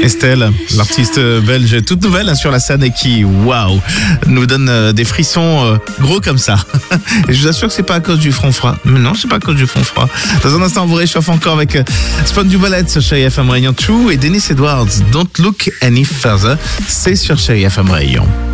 Estelle, l'artiste belge toute nouvelle sur la scène et qui, waouh, nous donne des frissons gros comme ça. Et je vous assure que c'est pas à cause du front froid. Mais non, c'est pas à cause du front froid. Dans un instant, on vous réchauffe encore avec Spawn du Ballet sur Chérie FM Rayon True et Dennis Edwards, Don't Look Any Further. C'est sur Chérie FM Rayon.